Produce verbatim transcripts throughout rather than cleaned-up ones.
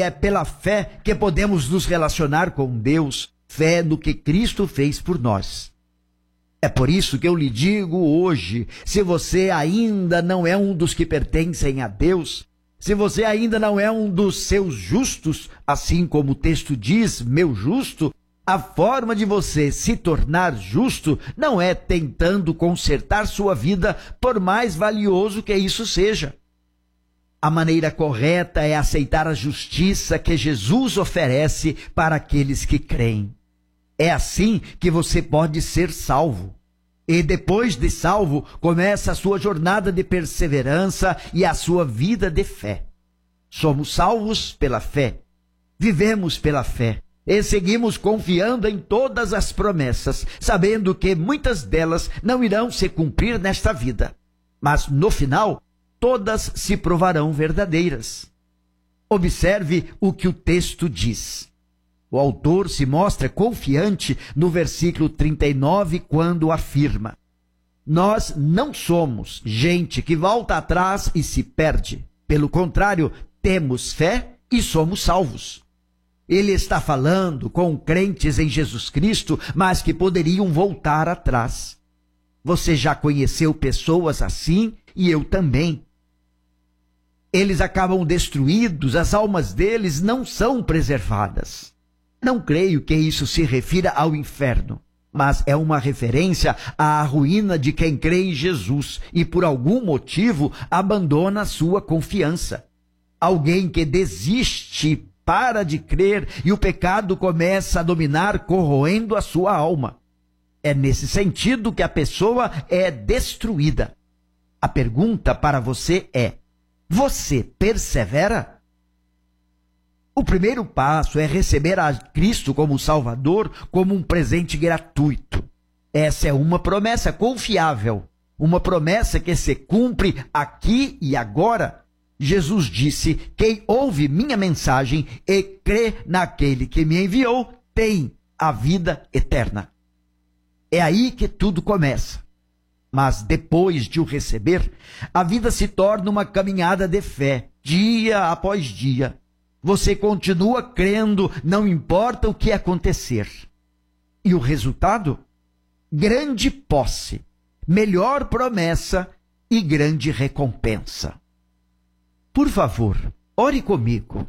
É pela fé que podemos nos relacionar com Deus, fé no que Cristo fez por nós. É por isso que eu lhe digo hoje, se você ainda não é um dos que pertencem a Deus, se você ainda não é um dos seus justos, assim como o texto diz, meu justo, a forma de você se tornar justo não é tentando consertar sua vida, por mais valioso que isso seja. A maneira correta é aceitar a justiça que Jesus oferece para aqueles que creem. É assim que você pode ser salvo. E depois de salvo, começa a sua jornada de perseverança e a sua vida de fé. Somos salvos pela fé, vivemos pela fé e seguimos confiando em todas as promessas, sabendo que muitas delas não irão se cumprir nesta vida, mas no final, todas se provarão verdadeiras. Observe o que o texto diz. O autor se mostra confiante no versículo trinta e nove, quando afirma: nós não somos gente que volta atrás e se perde. Pelo contrário, temos fé e somos salvos. Ele está falando com crentes em Jesus Cristo, mas que poderiam voltar atrás. Você já conheceu pessoas assim, e eu também. Eles acabam destruídos, as almas deles não são preservadas. Não creio que isso se refira ao inferno, mas é uma referência à ruína de quem crê em Jesus e por algum motivo abandona sua confiança. Alguém que desiste, para de crer e o pecado começa a dominar, corroendo a sua alma. É nesse sentido que a pessoa é destruída. A pergunta para você é: você persevera? O primeiro passo é receber a Cristo como Salvador, como um presente gratuito. Essa é uma promessa confiável, uma promessa que se cumpre aqui e agora. Jesus disse: quem ouve minha mensagem e crê naquele que me enviou, tem a vida eterna. É aí que tudo começa. Mas depois de o receber, a vida se torna uma caminhada de fé, dia após dia. Você continua crendo, não importa o que acontecer. E o resultado? Grande posse, melhor promessa e grande recompensa. Por favor, ore comigo.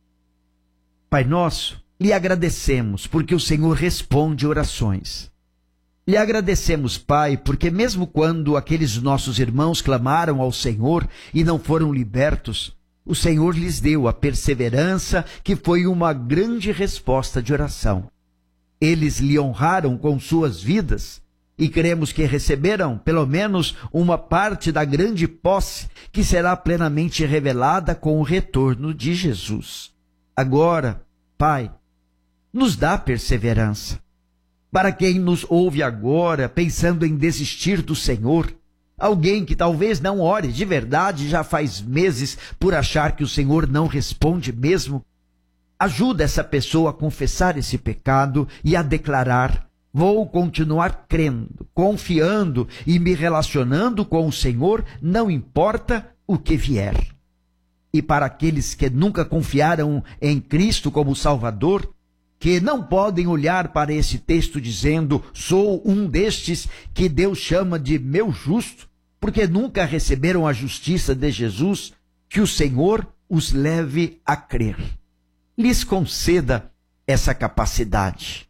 Pai nosso, lhe agradecemos porque o Senhor responde orações. Lhe agradecemos, Pai, porque mesmo quando aqueles nossos irmãos clamaram ao Senhor e não foram libertos, o Senhor lhes deu a perseverança, que foi uma grande resposta de oração. Eles lhe honraram com suas vidas e cremos que receberam pelo menos uma parte da grande posse que será plenamente revelada com o retorno de Jesus. Agora, Pai, nos dá perseverança. Para quem nos ouve agora pensando em desistir do Senhor, alguém que talvez não ore de verdade já faz meses por achar que o Senhor não responde mesmo, ajuda essa pessoa a confessar esse pecado e a declarar: vou continuar crendo, confiando e me relacionando com o Senhor, não importa o que vier. E para aqueles que nunca confiaram em Cristo como Salvador, que não podem olhar para esse texto dizendo: sou um destes que Deus chama de meu justo, porque nunca receberam a justiça de Jesus, que o Senhor os leve a crer. Lhes conceda essa capacidade.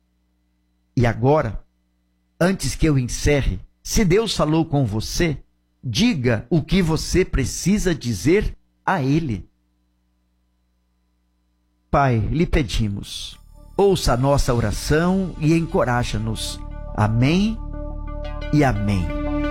E agora, antes que eu encerre, se Deus falou com você, diga o que você precisa dizer a Ele. Pai, lhe pedimos, ouça a nossa oração e encoraja-nos. Amém e amém.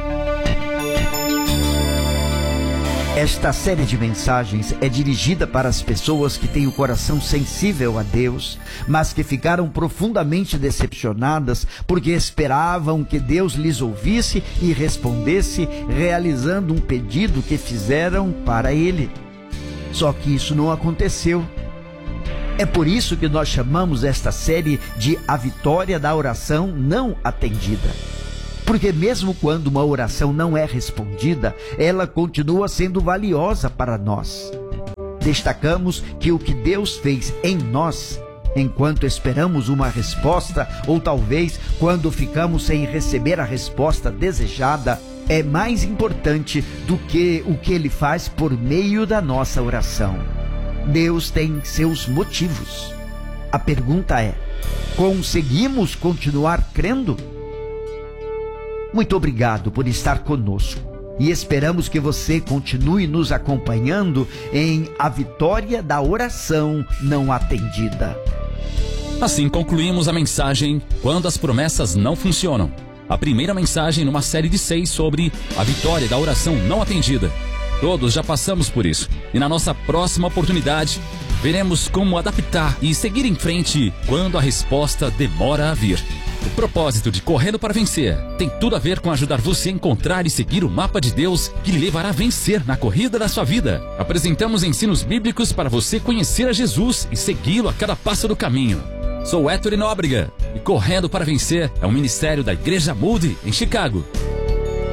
Esta série de mensagens é dirigida para as pessoas que têm o coração sensível a Deus, mas que ficaram profundamente decepcionadas porque esperavam que Deus lhes ouvisse e respondesse, realizando um pedido que fizeram para Ele. Só que isso não aconteceu. É por isso que nós chamamos esta série de A Vitória da Oração Não Atendida. Porque mesmo quando uma oração não é respondida, ela continua sendo valiosa para nós. destacamos que o que Deus fez em nós, enquanto esperamos uma resposta, ou talvez quando ficamos sem receber a resposta desejada, é mais importante do que o que Ele faz por meio da nossa oração. Deus tem seus motivos. A pergunta é: conseguimos continuar crendo? Muito obrigado por estar conosco. E esperamos que você continue nos acompanhando em A Vitória da Oração Não Atendida. Assim concluímos a mensagem Quando as Promessas Não Funcionam. A primeira mensagem numa série de seis sobre a vitória da oração não atendida. Todos já passamos por isso. E na nossa próxima oportunidade, veremos como adaptar e seguir em frente quando a resposta demora a vir. O propósito de Correndo para Vencer tem tudo a ver com ajudar você a encontrar e seguir o mapa de Deus que lhe levará a vencer na corrida da sua vida. Apresentamos ensinos bíblicos para você conhecer a Jesus e segui-lo a cada passo do caminho. Sou Héctor Nóbrega e Correndo para Vencer é um ministério da Igreja Moody em Chicago.